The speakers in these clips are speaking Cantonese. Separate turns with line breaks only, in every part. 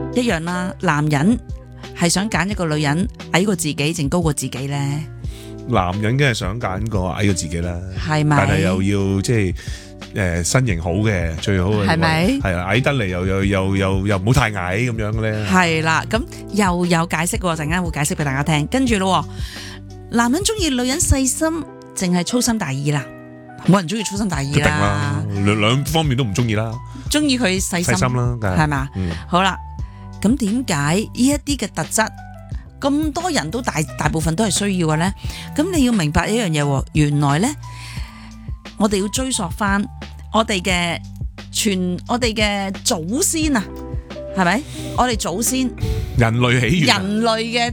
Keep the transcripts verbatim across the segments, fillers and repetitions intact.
一樣啦，男人係想揀一個女人矮過自己，淨高過自己咧？
男人梗係想揀個矮過自己啦，
係咪？
但係又要即係誒身形好嘅最好嘅，
係咪？
係啊，矮得嚟又又又又又唔好太矮咁樣嘅咧。
係啦，咁又有解釋喎，陣間會解釋俾大家聽。跟住咯，男人中意女人細心，淨係粗心大意啦。冇人中意粗心大意
一定啦，兩兩方面都唔中意啦。
中意佢細心
細心啦，
係嘛？
嗯，
好啦，咁點解呢一啲嘅特質咁多人都大大部分都係需要嘅咧？咁你要明白一樣嘢喎，原來咧我哋要追溯翻我哋嘅全我哋嘅祖先啊，係咪？我哋祖先
人類起源，
人類嘅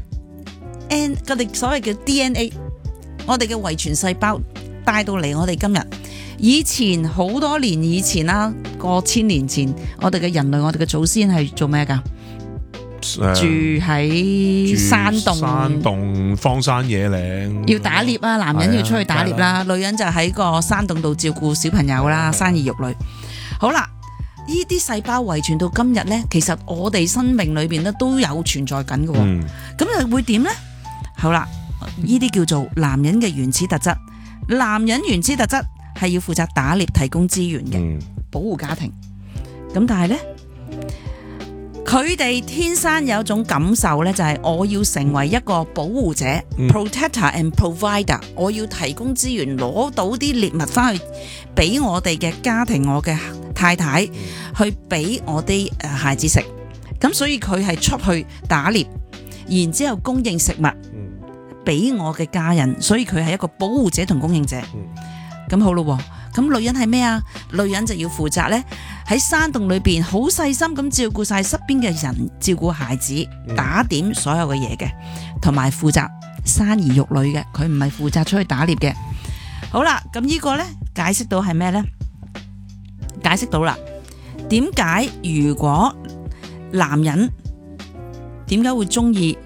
N， 我哋所謂嘅 D N A， 我哋嘅遺傳細胞帶到嚟我哋今日。以前好多年以前啦，過千年前，我哋嘅人類，我哋嘅祖先係做咩噶？
誒
住喺山洞，
山洞荒山野嶺，
要打獵啊！男人要出去打獵啦，女人就喺個山洞度照顧小朋友啦，生兒育女。好啦，呢啲細胞遺傳到今日呢，其實我哋生命裏邊咧都有存在緊嘅。
嗯，
咁又會點呢？好啦，呢啲叫做男人嘅原始特質。男人原始特質係要負責打獵、提供資源嘅，
嗯，
保護家庭。咁但係呢，佢哋天生有一種感受呢，就係我要成為一個保護者、
嗯、
protector and provider， 我要提供資源，攞到啲獵物翻去俾我哋嘅家庭，我嘅太太、嗯、去俾我啲誒孩子食。咁所以佢係出去打獵，然之後供應食物俾我嘅家人，所以佢係一個保護者同供應者。咁、嗯、好咯，咁女人係咩啊？女人就要負責呢，喺山洞裏邊好細心咁照顧晒身邊嘅人，照顧孩子，打點所有嘅嘢嘅，同埋負責生兒育女嘅。佢唔係負責出去打獵嘅。好啦，咁呢個呢，解釋到係咩呢？解釋到啦，點解如果男人點解會中意